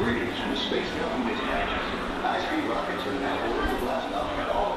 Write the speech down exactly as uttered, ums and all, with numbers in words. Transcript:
Greetings from Space Mountain Dispatch. High-speed rockets are now ordered to blast off at all